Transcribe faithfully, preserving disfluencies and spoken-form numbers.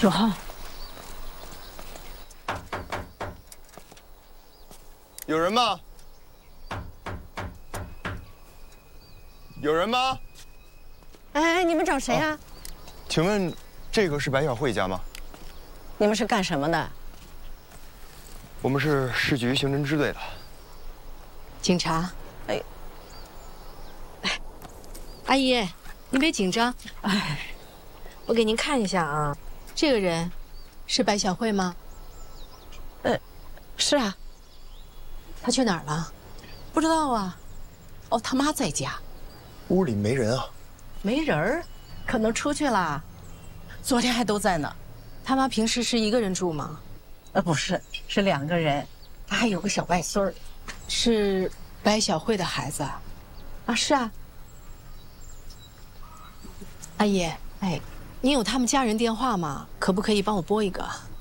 坐好。 有人吗？有人吗？ 哎，你们找谁啊？ 请问这个是白小慧家吗？ 你们是干什么的？ 我们是市局刑侦支队的。 警察。 哎， 哎，阿姨，您别紧张。哎，我给您看一下啊，这个人是白小慧吗？ 呃，是啊。 她去哪儿了？ 不知道啊。哦，他妈在家。 屋里没人啊。 没人儿，可能出去了。昨天还都在呢。 他妈平时是一个人住吗？ 呃，不是，是两个人。他还有个小外孙儿。 是白小慧的孩子啊？ 啊，是啊。 阿姨， 哎， 您有他们家人电话吗？可不可以帮我拨一个？